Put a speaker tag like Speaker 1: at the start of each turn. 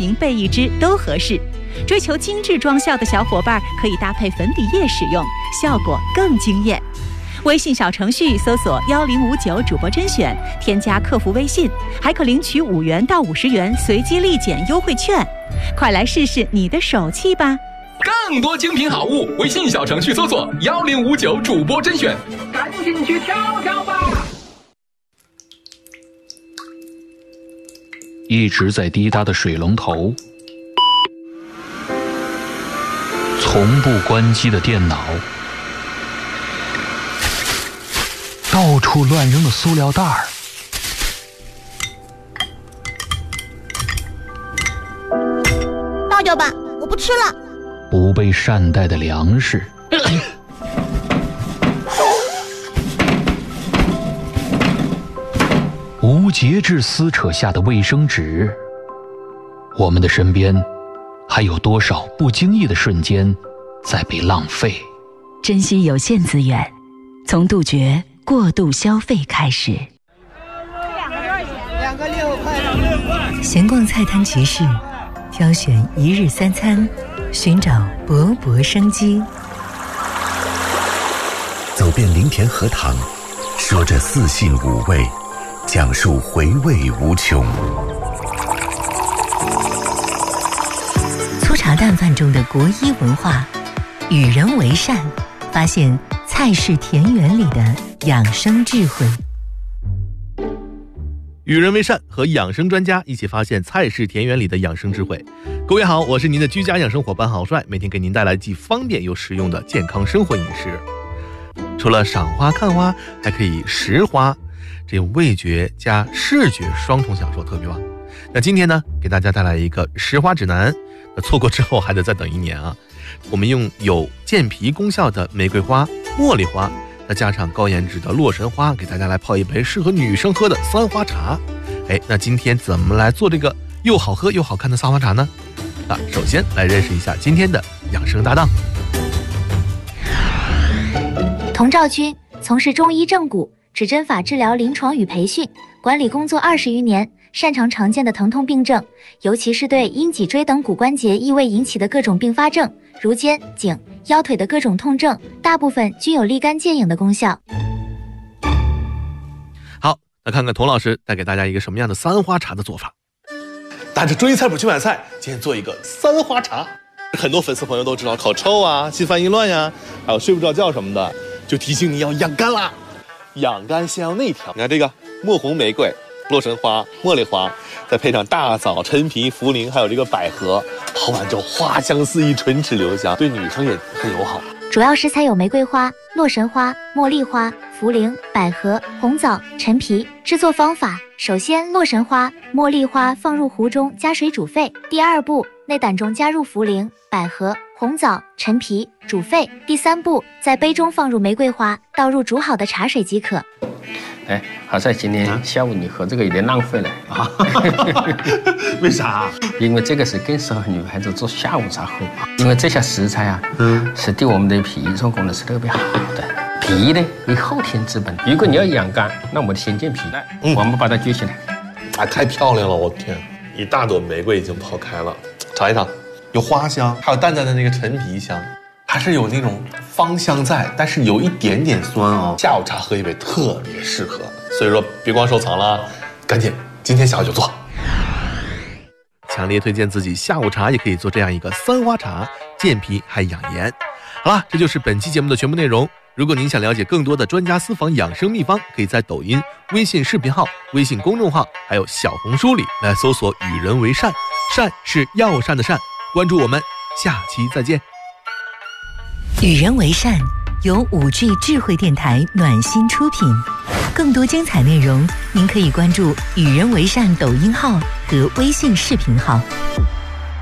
Speaker 1: 型备一支都合适。追求精致妆效的小伙伴可以搭配粉底液使用，效果更惊艳。微信小程序搜索1059主播甄选，添加客服微信，还可领取5元到50元随机立减优惠券。快来试试你的手气吧！
Speaker 2: 更多精品好物，微信小程序搜索1059主播甄选，赶紧去挑挑吧！
Speaker 3: 一直在滴答的水龙头，从不关机的电脑，到处乱扔的塑料袋儿，
Speaker 4: 倒掉吧，我不吃了。
Speaker 3: 不被善待的粮食，无节制撕扯下的卫生纸，我们的身边还有多少不经意的瞬间在被浪费？
Speaker 1: 珍惜有限资源，从杜绝过度消费开始。
Speaker 5: 2个6块。
Speaker 6: 闲逛菜摊集市，挑选一日3餐，寻找勃勃生机。
Speaker 7: 走遍林田荷塘，说着4性5味，讲述回味无穷。
Speaker 6: 粗茶淡饭中的国医文化，与人为善，发现菜式田园里的养生智慧。
Speaker 8: 与人为善和养生专家一起发现菜式田园里的养生智慧。各位好，我是您的居家养生伙伴郝帅，每天给您带来既方便又实用的健康生活饮食。除了赏花看花，还可以食花，这种味觉加视觉双重享受特别棒。那今天呢，给大家带来一个食花指南，那错过之后还得再等1年啊。我们用有健脾功效的玫瑰花、茉莉花，再加上高颜值的洛神花，给大家来泡一杯适合女生喝的3花茶。那今天怎么来做这个又好喝又好看的3花茶呢？首先来认识一下今天的养生搭档。
Speaker 9: 童兆军从事中医正骨、指针法治疗临床与培训管理工作20余年，擅长常见的疼痛病症，尤其是对阴脊椎等骨关节异位引起的各种并发症，如肩、颈、腰腿的各种痛症，大部分均有立竿见影的功效。
Speaker 8: 好，那看看童老师带给大家一个什么样的3花茶的做法。带着中医菜谱去买菜，今天做一个3花茶。很多粉丝朋友都知道口臭啊、心烦意乱呀，还有睡不着觉什么的，就提醒你要养肝啦。养肝先要内调，你看这个墨红玫瑰、洛神花、茉莉花，再配上大枣、陈皮、茯苓，还有这个百合，泡完之后花香四溢，唇齿留香，对女生也很友好。
Speaker 9: 主要食材有玫瑰花、洛神花、茉莉花、茯苓、百合、红枣、陈皮。制作方法：首先，洛神花、茉莉花放入壶中加水煮沸。第2步，内胆中加入茯苓、百合、红枣、陈皮煮沸。第3步，在杯中放入玫瑰花，倒入煮好的茶水即可。
Speaker 10: 好在今天下午你喝这个有点浪费了啊！
Speaker 8: 为啥？
Speaker 10: 因为这个是更适合女孩子做下午茶喝，因为这些食材啊，是对我们的脾肾功能是特别好的。脾呢为后天之本，如果你要养肝，那我们先健脾。我们把它撅起来。
Speaker 8: 太漂亮了，我天！一大朵玫瑰已经泡开了，尝一尝，有花香，还有淡淡的那个陈皮香。还是有那种芳香在，但是有一点点酸啊。下午茶喝一杯特别适合，所以说别光收藏了，赶紧今天下午就做。强烈推荐自己下午茶也可以做这样一个3花茶，健脾还养颜。好了，这就是本期节目的全部内容。如果您想了解更多的专家私房养生秘方，可以在抖音、微信视频号、微信公众号还有小红书里来搜索“与人为善”，善是药膳的善。关注我们，下期再见。
Speaker 6: 与人为善由5G 智慧电台暖心出品，更多精彩内容您可以关注与人为善抖音号和微信视频号。